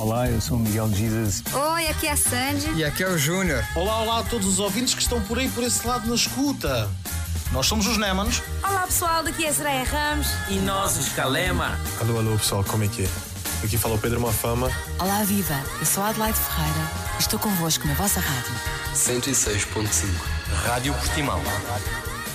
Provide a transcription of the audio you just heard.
Olá, eu sou o Miguel Jesus. Oi, aqui é a Sandy. E aqui é o Júnior. Olá a todos os ouvintes que estão por aí, por esse lado na escuta. Nós somos os Némanos. Olá pessoal, daqui é a Soraya Ramos. E nós, os Calema. Alô pessoal, como é que é? Aqui fala o Pedro Mafama. Olá viva, eu sou a Adelaide Ferreira e estou convosco na vossa rádio 106.5 Rádio Portimão.